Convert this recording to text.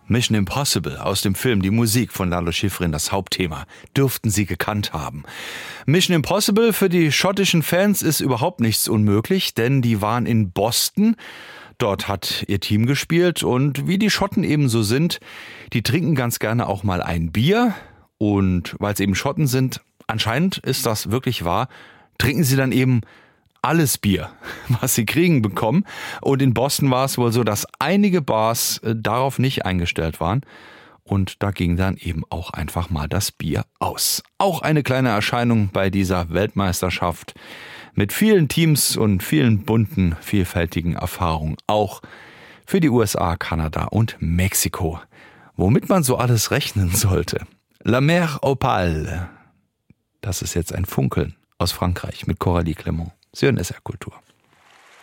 Mission Impossible aus dem Film, die Musik von Lalo Schifrin, das Hauptthema, dürften Sie gekannt haben. Mission Impossible für die schottischen Fans ist überhaupt nichts unmöglich, denn die waren in Boston. Dort hat ihr Team gespielt und wie die Schotten eben so sind, die trinken ganz gerne auch mal ein Bier. Und weil es eben Schotten sind, anscheinend ist das wirklich wahr, trinken sie dann eben alles Bier, was sie kriegen, bekommen. Und in Boston war es wohl so, dass einige Bars darauf nicht eingestellt waren. Und da ging dann eben auch einfach mal das Bier aus. Auch eine kleine Erscheinung bei dieser Weltmeisterschaft mit vielen Teams und vielen bunten, vielfältigen Erfahrungen. Auch für die USA, Kanada und Mexiko. Womit man so alles rechnen sollte. La Mer Opale. Das ist jetzt ein Funkeln aus Frankreich mit Coralie Clément. Sie hören SR Kultur.